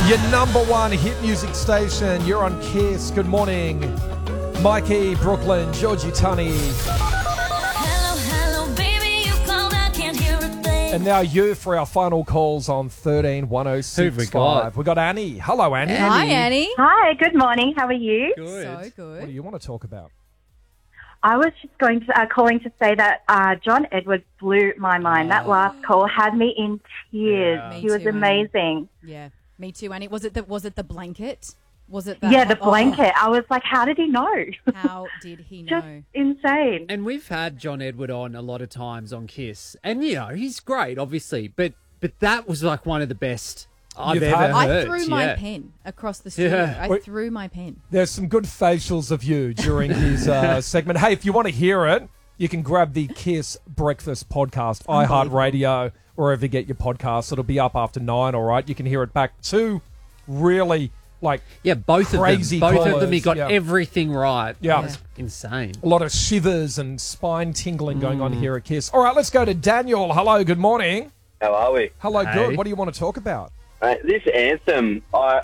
Your number one hit music station. You're on Kiss. Good morning. Mikey, Brooklyn, Georgie Tunney. Hello, baby, you called, I can't hear a thing. And now you for our final calls on 13-1065. Who've we got? We got Annie. Hello, Annie. Hi, Annie. Hi, good morning. How are you? Good. So What good. do you want to talk about? I was just calling to say that John Edwards blew my mind. That last call had me in tears. Yeah. Me He was too, Annie. amazing. Yeah, me too, Annie. Was it the blanket? Was it Yeah, the blanket. I was like, how did he know? Oh, how did he Just know? insane. And we've had John Edward on a lot of times on Kiss. And, you know, he's great, obviously. But that was like one of the best I've You've ever had- heard. I threw my yeah. pen across the studio. Yeah. I Wait. threw my pen. There's some good facials of you during his segment. Hey, if you want to hear it, you can grab the Kiss Breakfast podcast, iHeartRadio, wherever you get your podcasts. It'll be up after 9, all right? You can hear it back. Two really, like, Yeah, both Crazy of them. Both of them, callers, he got yeah. everything right. Yeah. It was insane. a lot of shivers and spine tingling going on here at Kiss. All right, let's go to Daniel. Hello, good morning. How are we? Hello, Hey. good. What do you want to talk about? This anthem, I